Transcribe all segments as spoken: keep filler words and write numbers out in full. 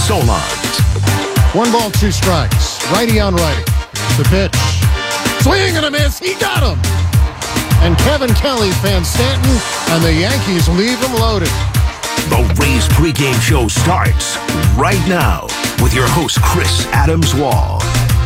Solondz. One ball, two strikes. Righty on righty. The pitch. Swing and a miss. He got him. And Kevin Kelly fans Stanton, and the Yankees leave him loaded. The Rays pregame show starts right now with your host, Chris Adams-Wall.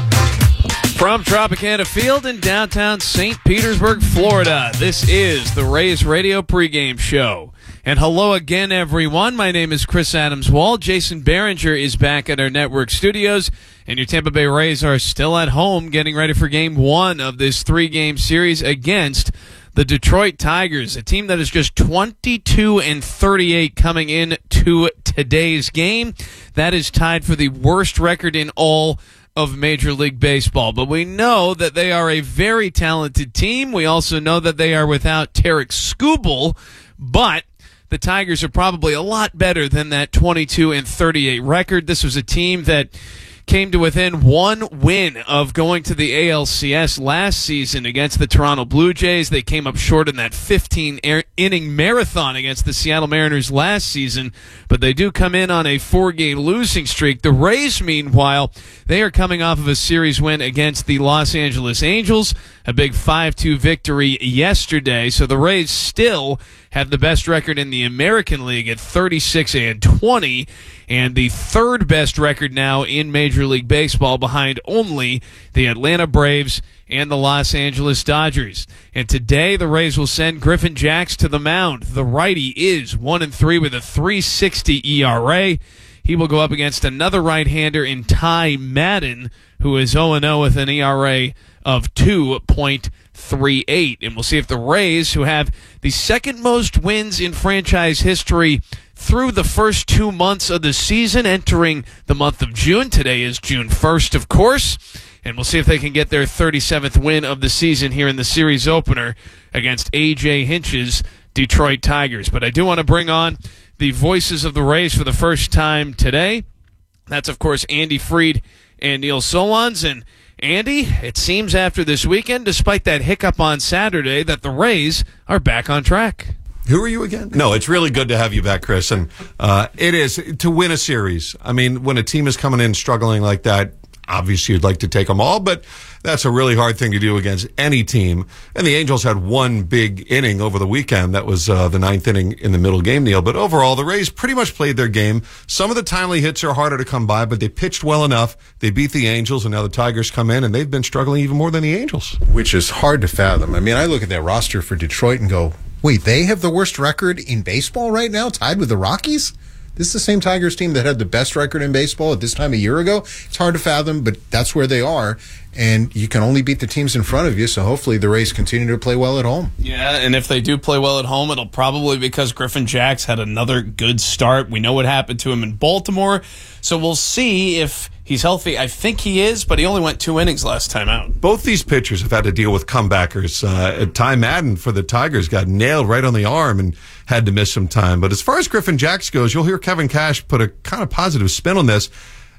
From Tropicana Field in downtown Saint Petersburg, Florida, this is the Rays Radio pregame show. And hello again, everyone. My name is Chris Adams-Wall. Jason Behringer is back at our network studios, and your Tampa Bay Rays are still at home getting ready for game one of this three-game series against the Detroit Tigers, a team that is just twenty-two and thirty-eight coming in to today's game. That is tied for the worst record in all of Major League Baseball. But we know that they are a very talented team. We also know that they are without Tarik Skubal, but the Tigers are probably a lot better than that twenty-two and thirty-eight record. This was a team that came to within one win of going to the A L C S last season against the Toronto Blue Jays. They came up short in that fifteen-inning marathon against the Seattle Mariners last season, but they do come in on a four-game losing streak. The Rays, meanwhile, they are coming off of a series win against the Los Angeles Angels, a big five two victory yesterday. So the Rays still have the best record in the American League at thirty-six and twenty, and the third best record now in Major League Baseball behind only the Atlanta Braves and the Los Angeles Dodgers. And today the Rays will send Griffin Jax to the mound. The righty is one and three with a three sixty E R A. He will go up against another right-hander in Ty Madden, who is oh and oh with an E R A of two point three eight. And we'll see if the Rays, who have the second most wins in franchise history through the first two months of the season, entering the month of June. Today is June first, of course. And we'll see if they can get their thirty-seventh win of the season here in the series opener against A J Hinch's Detroit Tigers. But I do want to bring on the voices of the Rays for the first time today. That's, of course, Andy Freed and Neil Solondz. And Andy, it seems after this weekend, despite that hiccup on Saturday, that the Rays are back on track. Who are you again? No, it's really good to have you back, Chris. And uh, it is to win a series. I mean, when a team is coming in struggling like that, obviously you'd like to take them all, but that's a really hard thing to do against any team. And the Angels had one big inning over the weekend. That was uh, the ninth inning in the middle game, Neil. But overall, the Rays pretty much played their game. Some of the timely hits are harder to come by, but they pitched well enough. They beat the Angels, and now the Tigers come in, and they've been struggling even more than the Angels. Which is hard to fathom. I mean, I look at that roster for Detroit and go, wait, they have the worst record in baseball right now, tied with the Rockies? This is the same Tigers team that had the best record in baseball at this time a year ago. It's hard to fathom, but that's where they are. And you can only beat the teams in front of you, so hopefully the Rays continue to play well at home. Yeah, and if they do play well at home, it'll probably be because Griffin Jax had another good start. We know what happened to him in Baltimore, so we'll see if he's healthy. I think he is, but he only went two innings last time out. Both these pitchers have had to deal with comebackers. Uh, Ty Madden for the Tigers got nailed right on the arm and had to miss some time. But as far as Griffin Jax goes, you'll hear Kevin Cash put a kind of positive spin on this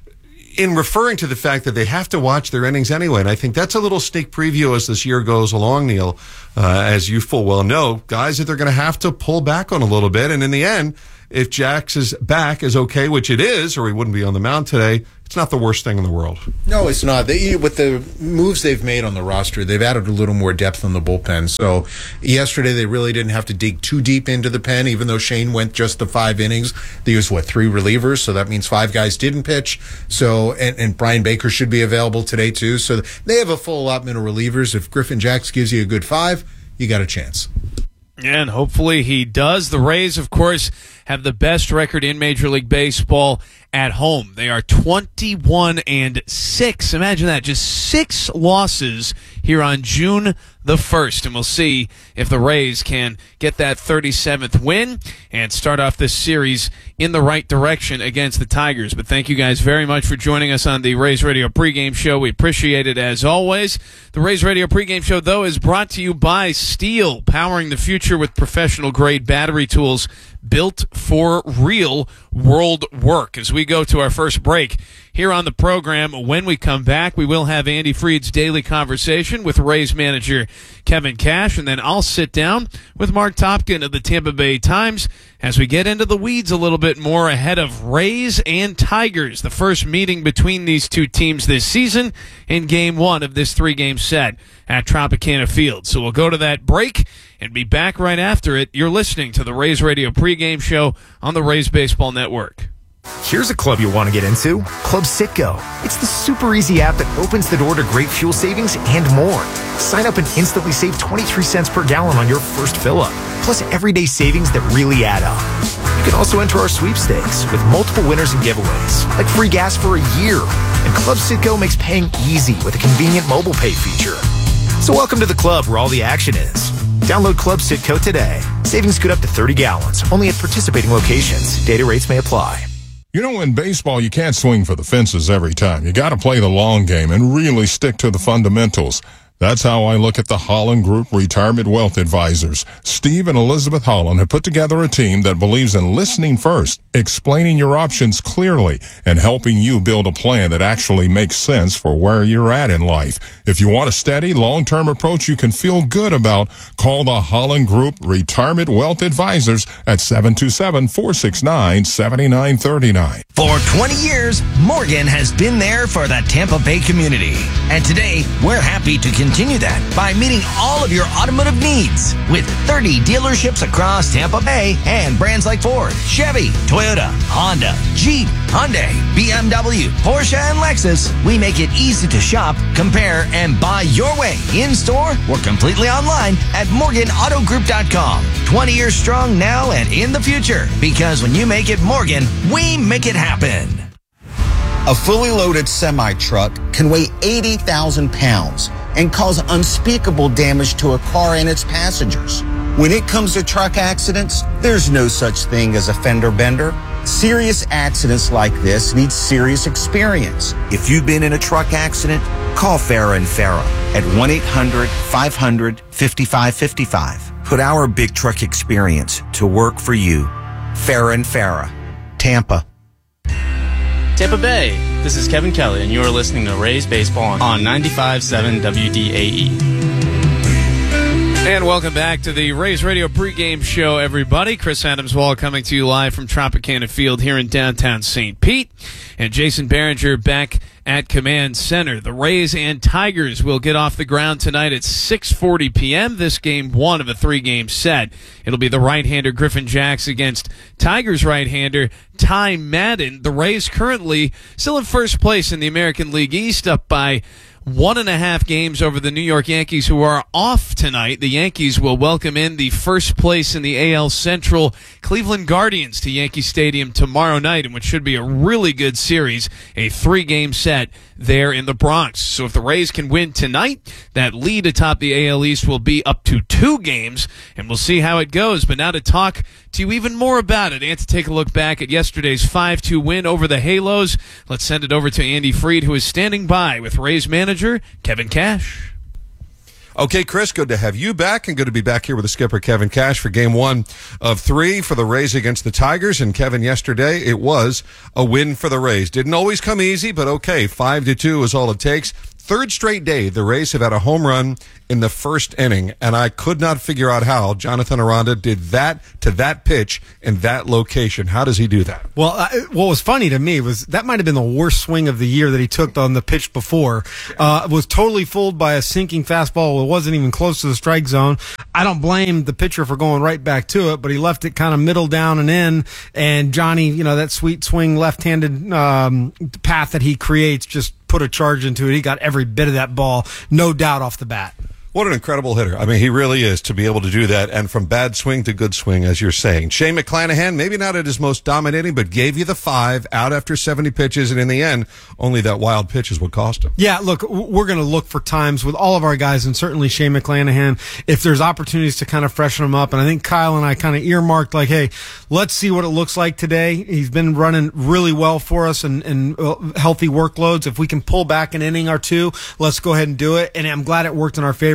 in referring to the fact that they have to watch their innings anyway. And I think that's a little sneak preview as this year goes along, Neil. Uh, as you full well know, guys that they're going to have to pull back on a little bit. And in the end, if Jax's back is okay, which it is, or he wouldn't be on the mound today, it's not the worst thing in the world. No, it's not. They, with the moves they've made on the roster, they've added a little more depth on the bullpen. So yesterday they really didn't have to dig too deep into the pen, even though Shane went just the five innings. They used, what, three relievers? So that means five guys didn't pitch. So and, and Brian Baker should be available today, too. So they have a full allotment of relievers. If Griffin Jax gives you a good five, you got a chance. And hopefully he does. The Rays, of course, have the best record in Major League Baseball at home. They are twenty-one and six. Imagine that, just six losses here on June the first. And we'll see if the Rays can get that thirty-seventh win and start off this series in the right direction against the Tigers. But thank you guys very much for joining us on the Rays Radio pregame show. We appreciate it as always. The Rays Radio pregame show, though, is brought to you by Steel, powering the future with professional-grade battery tools built for real world work. As we go to our first break here on the program. When we come back, we will have Andy Freed's daily conversation with Rays manager Kevin Cash, and then I'll sit down with Mark Topkin of the Tampa Bay Times as we get into the weeds a little bit more ahead of Rays and Tigers, the first meeting between these two teams this season in game one of this three-game set at Tropicana Field. So we'll go to that break and be back right after it. You're listening to the Rays Radio pregame show on the Rays Baseball Network. Here's a club you'll want to get into, Club Citgo. It's the super easy app that opens the door to great fuel savings and more. Sign up and instantly save twenty-three cents per gallon on your first fill-up, plus everyday savings that really add up. You can also enter our sweepstakes with multiple winners and giveaways, like free gas for a year. And Club Citgo makes paying easy with a convenient mobile pay feature. So welcome to the club where all the action is. Download Club Citgo today. Savings good up to thirty gallons, only at participating locations. Data rates may apply. You know, in baseball, you can't swing for the fences every time. You got to play the long game and really stick to the fundamentals. That's how I look at the Holland Group Retirement Wealth Advisors. Steve and Elizabeth Holland have put together a team that believes in listening first, explaining your options clearly, and helping you build a plan that actually makes sense for where you're at in life. If you want a steady, long-term approach you can feel good about, call the Holland Group Retirement Wealth Advisors at seven two seven, four six nine, seven nine three nine. For twenty years, Morgan has been there for the Tampa Bay community. And today, we're happy to continue that by meeting all of your automotive needs with thirty dealerships across Tampa Bay and brands like Ford, Chevy, Toyota, Honda, Jeep, Hyundai, B M W, Porsche, and Lexus. We make it easy to shop, compare, and buy your way in-store or completely online at Morgan Auto Group dot com. twenty years strong now and in the future, because when you make it Morgan, we make it happen. A fully loaded semi-truck can weigh eighty thousand pounds and cause unspeakable damage to a car and its passengers. When it comes to truck accidents, there's no such thing as a fender bender. Serious accidents like this need serious experience. If you've been in a truck accident, call Farah and Farah at one eight hundred, five hundred, fifty-five fifty-five. Put our big truck experience to work for you. Farah and Farah, Tampa. Tampa Bay, this is Kevin Kelly, and you are listening to Rays Baseball on ninety-five point seven W D A E. And welcome back to the Rays Radio pregame show, everybody. Chris Adams-Wall coming to you live from Tropicana Field here in downtown Saint Pete. And Jason Behringer back at Command Center. The Rays and Tigers will get off the ground tonight at six forty p.m. This game one of a three-game set. It'll be the right-hander Griffin Jax against Tigers right-hander Ty Madden. The Rays currently still in first place in the American League East, up by one and a half games over the New York Yankees, who are off tonight. The Yankees will welcome in the first place in the A L Central Cleveland Guardians to Yankee Stadium tomorrow night, in which should be a really good series, a three-game set there in the Bronx. So if the Rays can win tonight, that lead atop the A L East will be up to two games, and we'll see how it goes. But now to talk to you even more about it and to take a look back at yesterday's five two win over the Halos, let's send it over to Andy Freed, who is standing by with Rays manager Kevin Cash. Okay, Chris, good to have you back, and good to be back here with the skipper, Kevin Cash, for game one of three for the Rays against the Tigers. And Kevin, yesterday it was a win for the Rays. Didn't always come easy, but okay, five to two is all it takes. Third straight day, the Rays have had a home run in the first inning, and I could not figure out how Jonathan Aranda did that to that pitch in that location. How does he do that? Well, uh, what was funny to me was that might have been the worst swing of the year that he took on the pitch before. Uh, was totally fooled by a sinking fastball. It wasn't even close to the strike zone. I don't blame the pitcher for going right back to it, but he left it kind of middle down and in, and Johnny, you know, that sweet swing left-handed um, path that he creates just put a charge into it. He got every bit of that ball, no doubt, off the bat. What an incredible hitter. I mean, he really is, to be able to do that, and from bad swing to good swing, as you're saying. Shane McClanahan, maybe not at his most dominating, but gave you the five out after seventy pitches, and in the end, only that wild pitch is what cost him. Yeah, look, we're going to look for times with all of our guys, and certainly Shane McClanahan, if there's opportunities to kind of freshen him up. And I think Kyle and I kind of earmarked, like, hey, let's see what it looks like today. He's been running really well for us and, and healthy workloads. If we can pull back an inning or two, let's go ahead and do it. And I'm glad it worked in our favor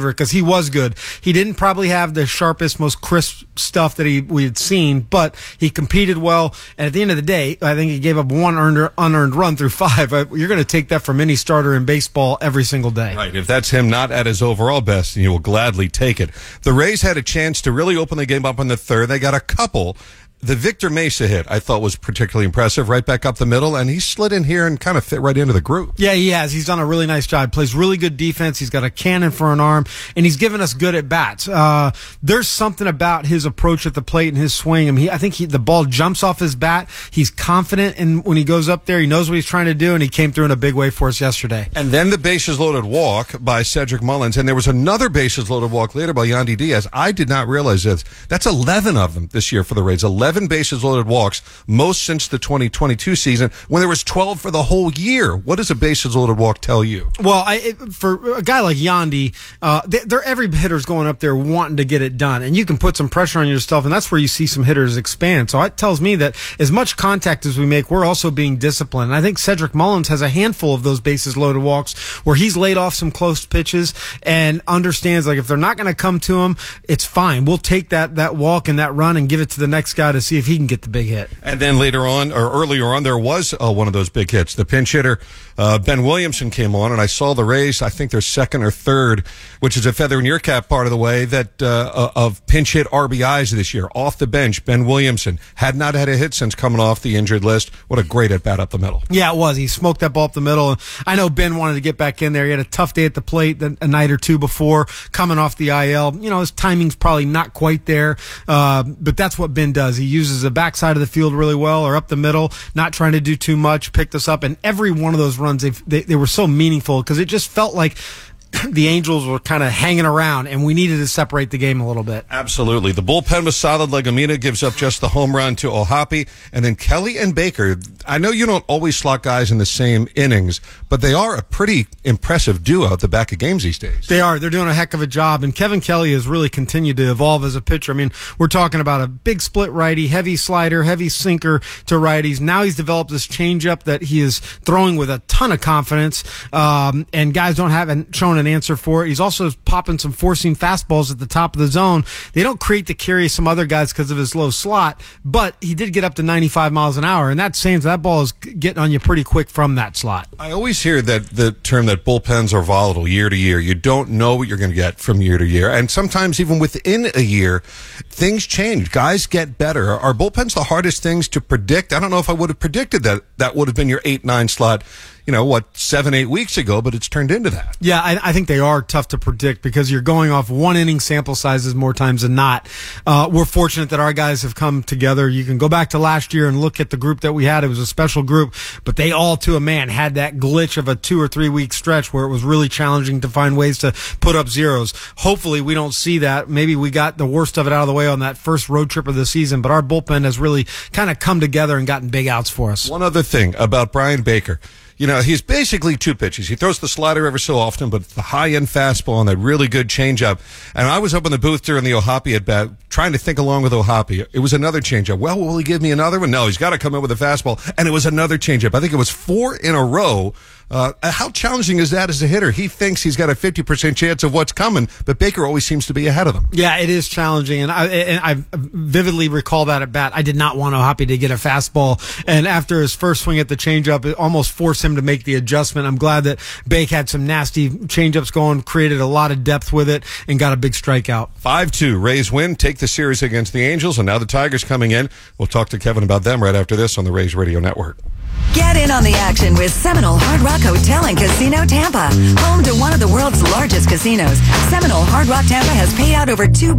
favorite because he was good. He didn't probably have the sharpest, most crisp stuff that he we had seen, but he competed well. And at the end of the day, I think he gave up one earned, unearned run through five. You're going to take that from any starter in baseball every single day. Right. If that's him not at his overall best, you will gladly take it. The Rays had a chance to really open the game up in the third. They got a couple. The Victor Mesa hit, I thought, was particularly impressive, right back up the middle, and he slid in here and kind of fit right into the group. Yeah, he has. He's done a really nice job. Plays really good defense. He's got a cannon for an arm, and he's given us good at-bats. Uh, there's something about his approach at the plate and his swing. I mean, he, I think he, the ball jumps off his bat. He's confident, and when he goes up there, he knows what he's trying to do, and he came through in a big way for us yesterday. And then the bases-loaded walk by Cedric Mullins, and there was another bases-loaded walk later by Yandy Diaz. I did not realize this. That's eleven of them this year for the Rays. eleven bases-loaded walks, most since the twenty twenty-two season, when there was twelve for the whole year. What does a bases-loaded walk tell you? Well, I, it, for a guy like Yandy, uh, they, they're every hitter's going up there wanting to get it done, and you can put some pressure on yourself, and that's where you see some hitters expand. So it tells me that as much contact as we make, we're also being disciplined. And I think Cedric Mullins has a handful of those bases-loaded walks where he's laid off some close pitches and understands, like, if they're not going to come to him, it's fine. We'll take that that walk and that run and give it to the next guy to see if he can get the big hit. And then later on, or earlier on, there was uh, one of those big hits. The pinch hitter, uh, Ben Williamson, came on, and I saw the Rays, I think they're second or third, which is a feather in your cap part of the way, that uh, of pinch hit R B Is this year. Off the bench, Ben Williamson had not had a hit since coming off the injured list. What a great at-bat up the middle. Yeah, it was. He smoked that ball up the middle. I know Ben wanted to get back in there. He had a tough day at the plate a night or two before, coming off the I L. You know, his timing's probably not quite there, uh, but that's what Ben does. He uses the backside of the field really well, or up the middle, not trying to do too much, picked us up. And every one of those runs, they, they were so meaningful because it just felt like the Angels were kind of hanging around, and we needed to separate the game a little bit. Absolutely. The bullpen was solid. Legumina gives up just the home run to Ohapi. And then Kelly and Baker, I know you don't always slot guys in the same innings, but they are a pretty impressive duo at the back of games these days. They are. They're doing a heck of a job. And Kevin Kelly has really continued to evolve as a pitcher. I mean, we're talking about a big split righty, heavy slider, heavy sinker to righties. Now he's developed this changeup that he is throwing with a ton of confidence, um, and guys don't haven't shown an answer for it. He's also popping some forcing fastballs at the top of the zone. They don't create the carry of some other guys because of his low slot, but he did get up to ninety-five miles an hour, and that's saying that ball is getting on you pretty quick from that slot. I always hear that the term that bullpens are volatile year to year. You don't know what you're going to get from year to year, and sometimes even within a year, things change. Guys get better. Are bullpens the hardest things to predict? I don't know if I would have predicted that that would have been your eight nine slot, you know, what, seven, eight weeks ago, but it's turned into that. Yeah, I, I think they are tough to predict because you're going off one inning sample sizes more times than not. Uh, we're fortunate that our guys have come together. You can go back to last year and look at the group that we had. It was a special group, but they all, to a man, had that glitch of a two or three week stretch where it was really challenging to find ways to put up zeros. Hopefully we don't see that. Maybe we got the worst of it out of the way on that first road trip of the season, but our bullpen has really kind of come together and gotten big outs for us. One other thing about Brian Baker. You know, he's basically two pitches. He throws the slider every so often, but the high-end fastball and that really good changeup. And I was up in the booth during the Ohapi at bat, trying to think along with Ohapi. It was another changeup. Well, will he give me another one? No, he's got to come in with a fastball. And it was another changeup. I think it was four in a row. Uh, how challenging is that as a hitter? He thinks he's got a fifty percent chance of what's coming, but Baker always seems to be ahead of him. Yeah, it is challenging, and I, and I vividly recall that at bat. I did not want Ohapi to get a fastball, and after his first swing at the changeup, it almost forced him to make the adjustment. I'm glad that Bake had some nasty changeups going, created a lot of depth with it, and got a big strikeout. five two, Rays win, take the series against the Angels, and now the Tigers coming in. We'll talk to Kevin about them right after this on the Rays Radio Network. Get in on the action with Seminole Hard Rock Hotel and Casino Tampa. Home to one of the world's largest casinos, Seminole Hard Rock Tampa has paid out over two